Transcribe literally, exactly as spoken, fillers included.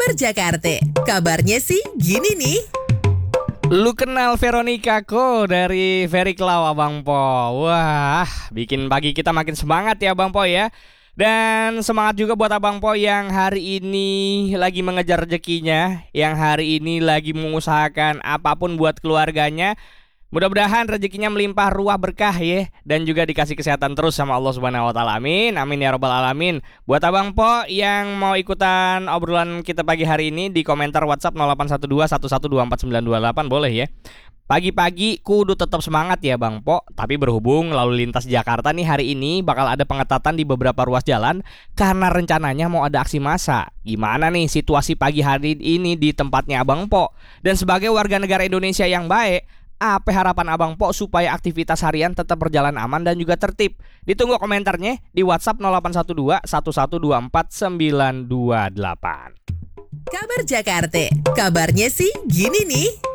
Kabar Jakarta, kabarnya sih gini nih. Lu kenal Veronica Ko dari Very Cloud Abang Po. Wah, bikin pagi kita makin semangat ya Abang Po ya. Dan semangat juga buat Abang Po yang hari ini lagi mengejar rezekinya, yang hari ini lagi mengusahakan apapun buat keluarganya. Mudah-mudahan rezekinya melimpah ruah berkah ya, dan juga dikasih kesehatan terus sama Allah Subhanahu wa taala. Amin. Amin ya rabbal alamin. Buat Abang Po yang mau ikutan obrolan kita pagi hari ini di komentar WhatsApp nol delapan satu dua satu satu dua empat sembilan dua delapan boleh ya. Pagi-pagi kudu tetap semangat ya Bang Po. Tapi berhubung lalu lintas Jakarta nih hari ini bakal ada pengetatan di beberapa ruas jalan karena rencananya mau ada aksi massa. Gimana nih situasi pagi hari ini di tempatnya Abang Po? Dan sebagai warga negara Indonesia yang baik, apa harapan Abang Po supaya aktivitas harian tetap berjalan aman dan juga tertib? Ditunggu komentarnya di WhatsApp nol delapan satu dua satu satu dua empat sembilan dua delapan. Kabar Jakarta, kabarnya sih gini nih.